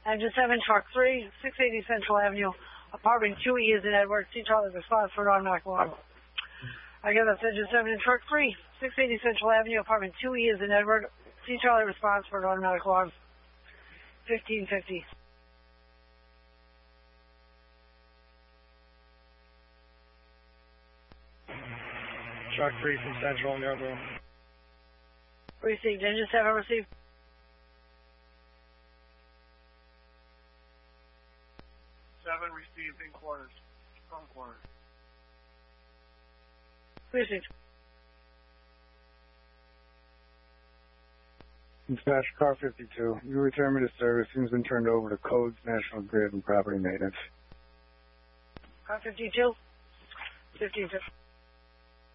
Engine 7, Truck 3, 680 Central Avenue, Apartment 2E is in Edward. C. Charlie, response for an automatic alarm. Again, that's Engine 7 and Truck 3, 680 Central Avenue, Apartment 2E is in Edward. C. Charlie, response for an automatic alarm. 1550. Truck 3 from Central and Yarborough. Received. Engine 7 received. Received in quarters. Front quarters. Received. Dispatch car 52. You return me to service. Has been turned over to Codes, National Grid, and Property Maintenance. Car 52. 1550.